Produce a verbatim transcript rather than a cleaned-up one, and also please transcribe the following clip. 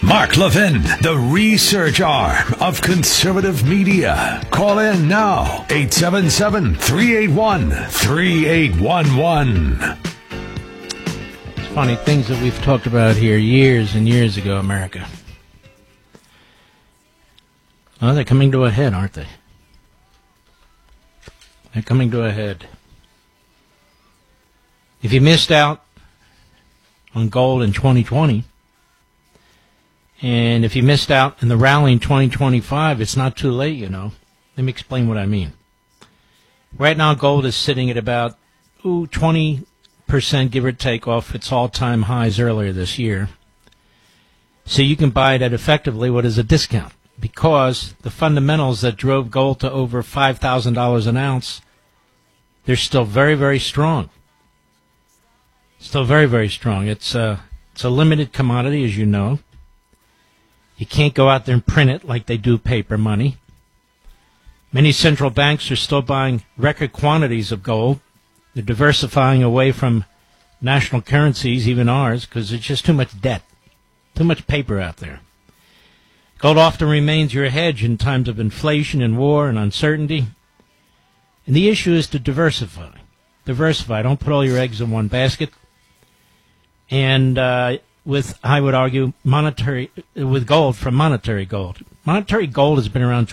Mark Levin, the research arm of conservative media. Call in now, eight seven seven, three eight one, three eight one one. It's funny, things that we've talked about here years and years ago, America. Oh, they're coming to a head, aren't they? They're coming to a head. If you missed out on gold in twenty twenty, and if you missed out in the rally in twenty twenty-five, it's not too late, you know. Let me explain what I mean. Right now, gold is sitting at about ooh, twenty percent, give or take, off its all-time highs earlier this year. So you can buy it at effectively what is a discount, because the fundamentals that drove gold to over five thousand dollars an ounce, they're still very, very strong. Still very, very strong. It's a, it's a limited commodity, as you know. You can't go out there and print it like they do paper money. Many central banks are still buying record quantities of gold. They're diversifying away from national currencies, even ours, because there's just too much debt, too much paper out there. Gold often remains your hedge in times of inflation and war and uncertainty. And the issue is to diversify. Diversify. Don't put all your eggs in one basket. And uh, with, I would argue, monetary, with gold from monetary gold. Monetary gold has been around